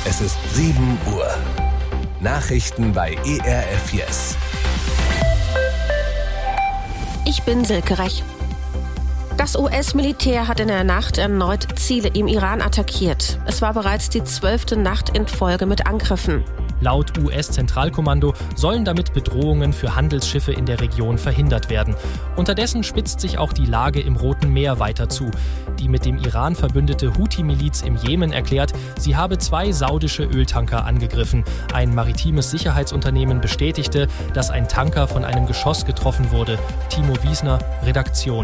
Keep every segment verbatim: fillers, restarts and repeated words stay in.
Es ist sieben Uhr. Nachrichten bei E R F Yes. Ich bin Silke Rech. Das U S-Militär hat in der Nacht erneut Ziele im Iran attackiert. Es war bereits die zwölfte Nacht in Folge mit Angriffen. Laut U S-Zentralkommando sollen damit Bedrohungen für Handelsschiffe in der Region verhindert werden. Unterdessen spitzt sich auch die Lage im Roten Meer weiter zu. Die mit dem Iran verbündete Houthi-Miliz im Jemen erklärt, sie habe zwei saudische Öltanker angegriffen. Ein maritimes Sicherheitsunternehmen bestätigte, dass ein Tanker von einem Geschoss getroffen wurde. Timo Wiesner, Redaktion.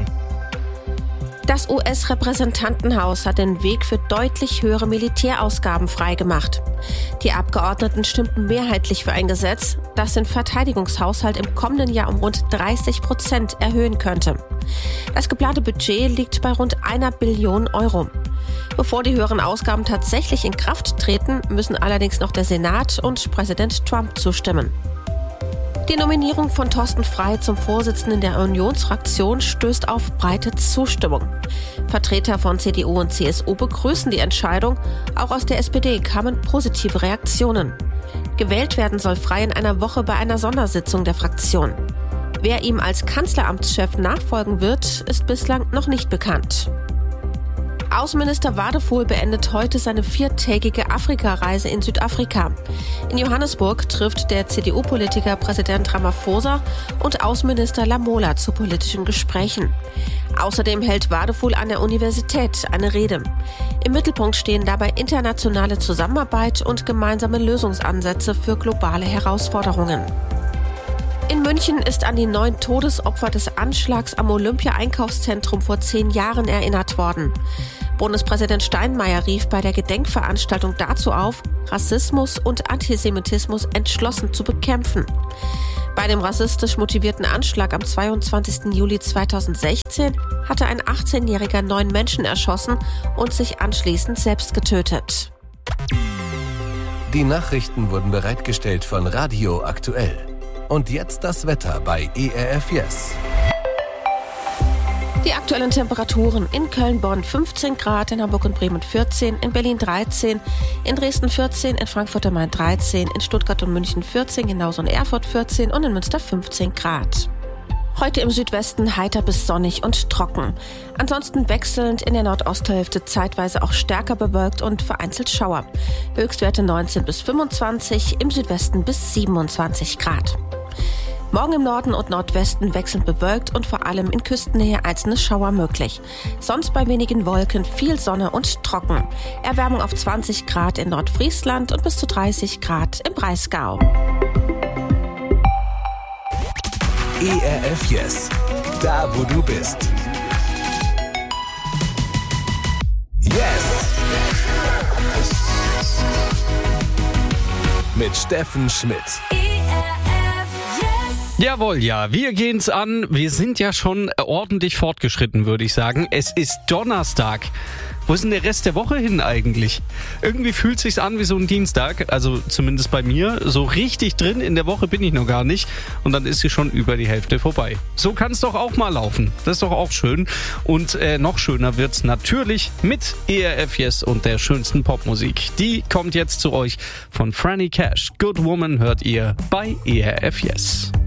Das U S-Repräsentantenhaus hat den Weg für deutlich höhere Militärausgaben freigemacht. Die Abgeordneten stimmten mehrheitlich für ein Gesetz, das den Verteidigungshaushalt im kommenden Jahr um rund dreißig Prozent erhöhen könnte. Das geplante Budget liegt bei rund einer Billion Euro. Bevor die höheren Ausgaben tatsächlich in Kraft treten, müssen allerdings noch der Senat und Präsident Trump zustimmen. Die Nominierung von Thorsten Frey zum Vorsitzenden der Unionsfraktion stößt auf breite Zustimmung. Vertreter von C D U und C S U begrüßen die Entscheidung. Auch aus der S P D kamen positive Reaktionen. Gewählt werden soll Frey in einer Woche bei einer Sondersitzung der Fraktion. Wer ihm als Kanzleramtschef nachfolgen wird, ist bislang noch nicht bekannt. Außenminister Wadephul beendet heute seine viertägige Afrikareise in Südafrika. In Johannesburg trifft der C D U-Politiker Präsident Ramaphosa und Außenminister Lamola zu politischen Gesprächen. Außerdem hält Wadephul an der Universität eine Rede. Im Mittelpunkt stehen dabei internationale Zusammenarbeit und gemeinsame Lösungsansätze für globale Herausforderungen. In München ist an die neun Todesopfer des Anschlags am Olympia-Einkaufszentrum vor zehn Jahren erinnert worden. Bundespräsident Steinmeier rief bei der Gedenkveranstaltung dazu auf, Rassismus und Antisemitismus entschlossen zu bekämpfen. Bei dem rassistisch motivierten Anschlag am zweiundzwanzigsten Juli zweitausendsechzehn hatte ein achtzehnjähriger neun Menschen erschossen und sich anschließend selbst getötet. Die Nachrichten wurden bereitgestellt von Radio Aktuell. Und jetzt das Wetter bei E R F Yes. Die aktuellen Temperaturen: in Köln, Bonn fünfzehn Grad, in Hamburg und Bremen vierzehn, in Berlin dreizehn, in Dresden vierzehn, in Frankfurt am Main dreizehn, in Stuttgart und München vierzehn, genauso in Erfurt vierzehn und in Münster fünfzehn Grad. Heute im Südwesten heiter bis sonnig und trocken. Ansonsten wechselnd in der Nordosthälfte zeitweise auch stärker bewölkt und vereinzelt Schauer. Höchstwerte neunzehn bis fünfundzwanzig, im Südwesten bis siebenundzwanzig Grad. Morgen im Norden und Nordwesten wechselnd bewölkt und vor allem in Küstennähe einzelne Schauer möglich. Sonst bei wenigen Wolken viel Sonne und trocken. Erwärmung auf zwanzig Grad in Nordfriesland und bis zu dreißig Grad im Breisgau. E R F Yes, da wo du bist. Yes! Mit Steffen Schmidt. Jawohl, ja, wir gehen's an. Wir sind ja schon ordentlich fortgeschritten, würde ich sagen. Es ist Donnerstag. Wo ist denn der Rest der Woche hin eigentlich? Irgendwie fühlt sich's an wie so ein Dienstag, also zumindest bei mir. So richtig drin in der Woche bin ich noch gar nicht und dann ist sie schon über die Hälfte vorbei. So kann's doch auch mal laufen. Das ist doch auch schön. Und äh, noch schöner wird's natürlich mit E R F Yes und der schönsten Popmusik. Die kommt jetzt zu euch von Franny Cash. Good Woman hört ihr bei E R F Yes.